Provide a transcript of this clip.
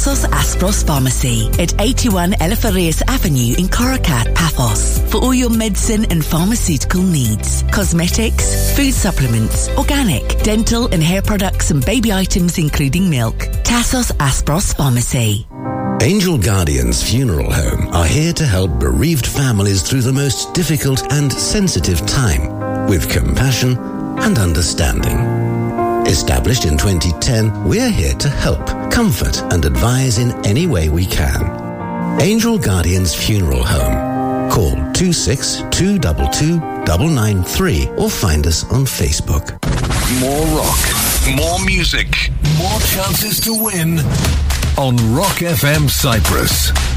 Tassos Aspros Pharmacy at 81 Eleftherios Avenue in Korakat, Paphos. For all your medicine and pharmaceutical needs. Cosmetics, food supplements, organic, dental and hair products and baby items including milk. Tassos Aspros Pharmacy. Angel Guardians Funeral Home are here to help bereaved families through the most difficult and sensitive time with compassion and understanding. Established in 2010, we're here to help, comfort and advise in any way we can. Angel Guardians Funeral Home. Call 26222 993 or find us on Facebook. More rock, more music, more chances to win on Rock FM Cyprus.